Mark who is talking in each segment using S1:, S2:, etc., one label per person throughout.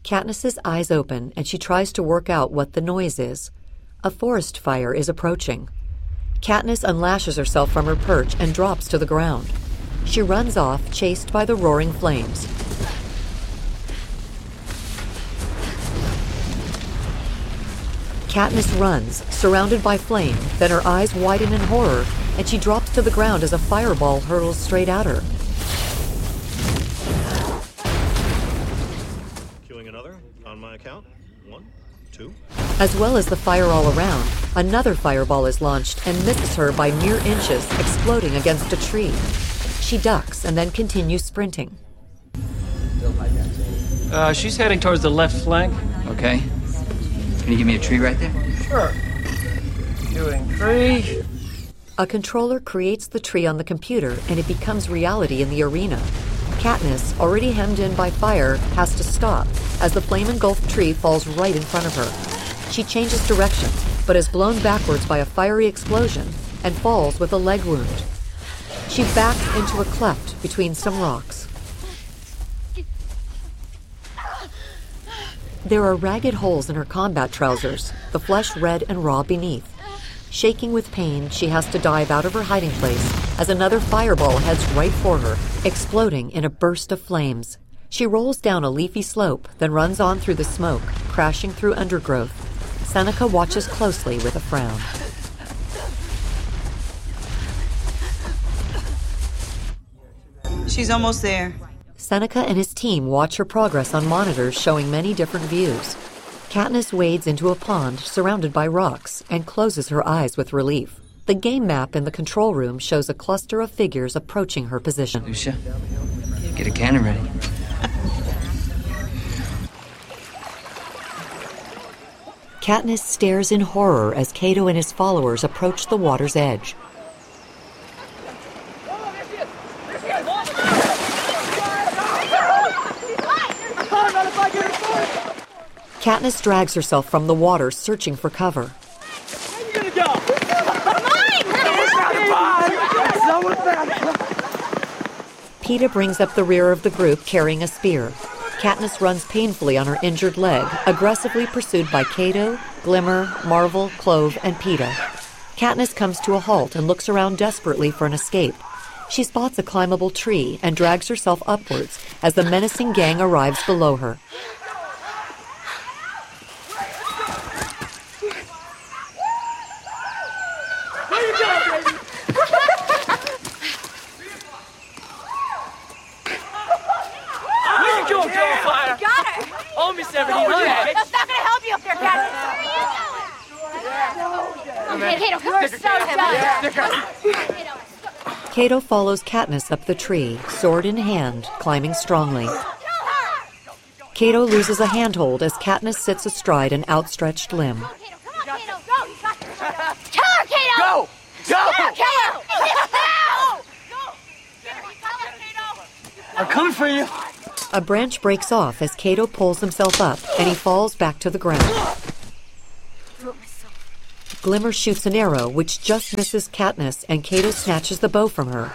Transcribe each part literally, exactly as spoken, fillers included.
S1: Katniss's eyes open, and she tries to work out what the noise is. A forest fire is approaching. Katniss unlashes herself from her perch and drops to the ground. She runs off, chased by the roaring flames. Katniss runs, surrounded by flame, then her eyes widen in horror, and she drops to the ground as a fireball hurtles straight at her.
S2: Queuing another on my account. One, two.
S1: As well as the fire all around, another fireball is launched and misses her by mere inches, exploding against a tree. She ducks and then continues sprinting.
S3: Uh, she's heading towards the left flank.
S4: Okay. Can you give me a tree right there?
S3: Sure. Doing tree.
S1: A controller creates the tree on the computer, and it becomes reality in the arena. Katniss, already hemmed in by fire, has to stop as the flame-engulfed tree falls right in front of her. She changes direction, but is blown backwards by a fiery explosion and falls with a leg wound. She backs into a cleft between some rocks. There are ragged holes in her combat trousers, the flesh red and raw beneath. Shaking with pain, she has to dive out of her hiding place as another fireball heads right for her, exploding in a burst of flames. She rolls down a leafy slope, then runs on through the smoke, crashing through undergrowth. Seneca watches closely with a frown.
S5: She's almost there.
S1: Seneca and his team watch her progress on monitors showing many different views. Katniss wades into a pond surrounded by rocks and closes her eyes with relief. The game map in the control room shows a cluster of figures approaching her position.
S4: Lucia, get a cannon ready.
S1: Katniss stares in horror as Cato and his followers approach the water's edge. Katniss drags herself from the water, searching for cover.
S6: Where you gonna go?
S1: Peeta brings up the rear of the group carrying a spear. Katniss runs painfully on her injured leg, aggressively pursued by Cato, Glimmer, Marvel, Clove, and Peeta. Katniss comes to a halt and looks around desperately for an escape. She spots a climbable tree and drags herself upwards as the menacing gang arrives below her.
S6: That's not gonna help you up there, Katniss. Okay, Cato, you're so jealous.
S1: Cato follows Katniss up the tree, sword in hand, climbing strongly. Cato loses a handhold as Katniss sits astride an outstretched limb.
S6: Kill her, Cato!
S7: Go! Go!
S6: Kill her!
S7: I'm coming for you.
S1: A branch breaks off as Cato pulls himself up, and he falls back to the ground. Glimmer shoots an arrow, which just misses Katniss, and Cato snatches the bow from her.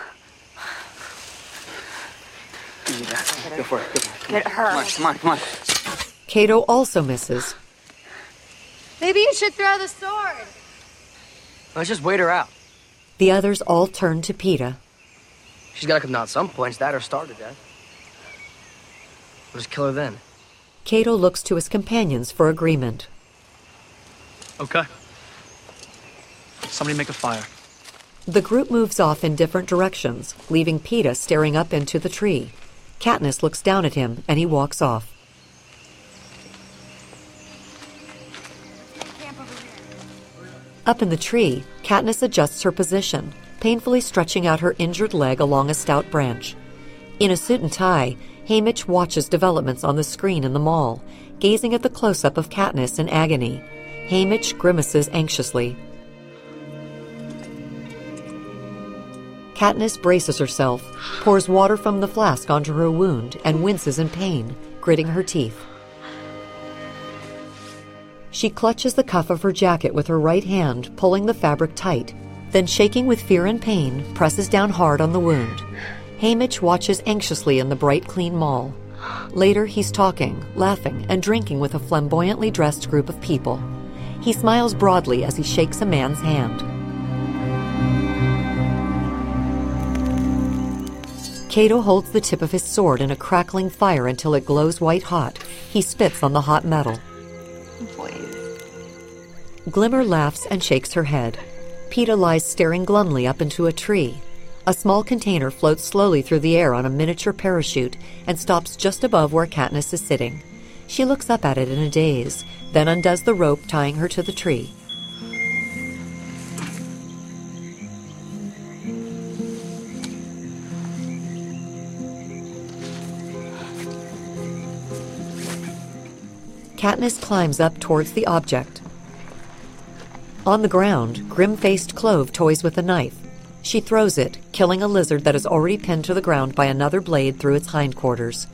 S4: Go for it. Go for it.
S6: Get her.
S4: Come on, come on, come on.
S1: Cato also misses.
S6: Maybe you should throw the sword.
S7: Let's just wait her out.
S1: The others all turn to Peeta.
S7: She's got to come down at some point. That or starve to death. We'll just kill her then.
S1: Cato looks to his companions for agreement.
S3: Okay. Somebody make a fire.
S1: The group moves off in different directions, leaving Peeta staring up into the tree. Katniss looks down at him, and he walks off. Up in the tree, Katniss adjusts her position, painfully stretching out her injured leg along a stout branch. In a suit and tie, Haymitch watches developments on the screen in the mall, gazing at the close-up of Katniss in agony. Haymitch grimaces anxiously. Katniss braces herself, pours water from the flask onto her wound, and winces in pain, gritting her teeth. She clutches the cuff of her jacket with her right hand, pulling the fabric tight, then shaking with fear and pain, presses down hard on the wound. Haymitch watches anxiously in the bright, clean mall. Later, he's talking, laughing, and drinking with a flamboyantly dressed group of people. He smiles broadly as he shakes a man's hand. Kato holds the tip of his sword in a crackling fire until it glows white hot. He spits on the hot metal.
S5: Please.
S1: Glimmer laughs and shakes her head. Peeta lies staring glumly up into a tree. A small container floats slowly through the air on a miniature parachute and stops just above where Katniss is sitting. She looks up at it in a daze, then undoes the rope tying her to the tree. Katniss climbs up towards the object. On the ground, grim-faced Clove toys with a knife. She throws it, killing a lizard that is already pinned to the ground by another blade through its hindquarters.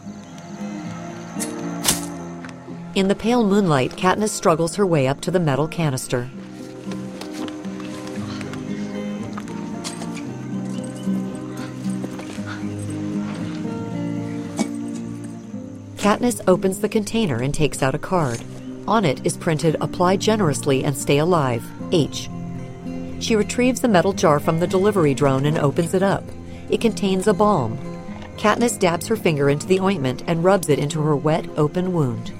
S1: In the pale moonlight, Katniss struggles her way up to the metal canister. Katniss opens the container and takes out a card. On it is printed, "Apply generously and stay alive, H." She retrieves the metal jar from the delivery drone and opens it up. It contains a balm. Katniss dabs her finger into the ointment and rubs it into her wet, open wound.